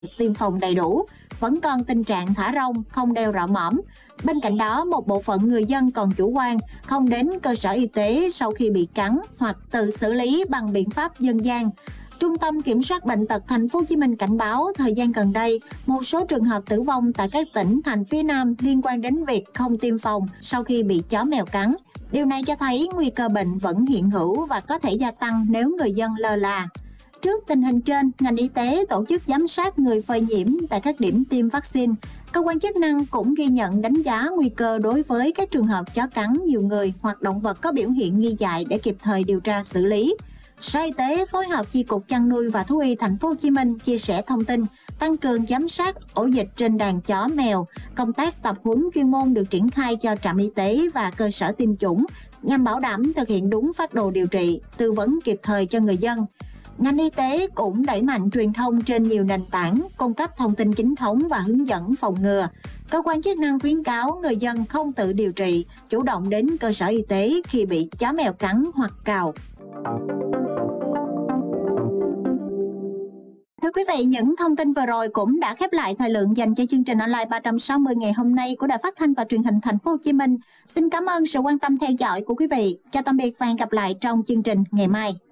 tiêm phòng đầy đủ, vẫn còn tình trạng thả rông, không đeo rọ mõm. Bên cạnh đó, một bộ phận người dân còn chủ quan, không đến cơ sở y tế sau khi bị cắn hoặc tự xử lý bằng biện pháp dân gian. Trung tâm Kiểm soát Bệnh tật Thành phố Hồ Chí Minh cảnh báo thời gian gần đây, một số trường hợp tử vong tại các tỉnh thành phía Nam liên quan đến việc không tiêm phòng sau khi bị chó mèo cắn. Điều này cho thấy nguy cơ bệnh vẫn hiện hữu và có thể gia tăng nếu người dân lơ là. Trước tình hình trên, ngành y tế tổ chức giám sát người phơi nhiễm tại các điểm tiêm vaccine. Cơ quan chức năng cũng ghi nhận đánh giá nguy cơ đối với các trường hợp chó cắn nhiều người hoặc động vật có biểu hiện nghi dại để kịp thời điều tra xử lý. Sở Y tế phối hợp Chi cục Chăn nuôi và Thú y Thành phố Hồ Chí Minh chia sẻ thông tin, tăng cường giám sát ổ dịch trên đàn chó mèo. Công tác tập huấn chuyên môn được triển khai cho trạm y tế và cơ sở tiêm chủng nhằm bảo đảm thực hiện đúng phác đồ điều trị, tư vấn kịp thời cho người dân. Ngành y tế cũng đẩy mạnh truyền thông trên nhiều nền tảng, cung cấp thông tin chính thống và hướng dẫn phòng ngừa. Cơ quan chức năng khuyến cáo người dân không tự điều trị, chủ động đến cơ sở y tế khi bị chó mèo cắn hoặc cào. Thưa quý vị, những thông tin vừa rồi cũng đã khép lại thời lượng dành cho chương trình online 360 ngày hôm nay của Đài Phát thanh và Truyền hình Thành phố Hồ Chí Minh. Xin cảm ơn sự quan tâm theo dõi của quý vị. Chào tạm biệt và hẹn gặp lại trong chương trình ngày mai.